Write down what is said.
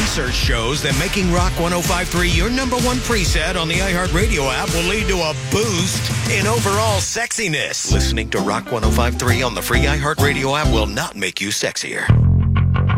research shows that making Rock 105.3 your number one preset on the iHeartRadio app will lead to a boost in overall sexiness. Listening to Rock 105.3 on the free iHeartRadio app will not make you sexier.